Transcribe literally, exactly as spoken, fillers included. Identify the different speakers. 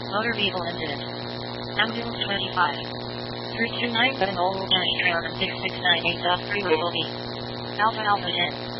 Speaker 1: Motor vehicle incident. Ambulance twenty-five. three two nine seven Old Nash Trailer six six nine eight Freeway will be. Alpha Alpha ten.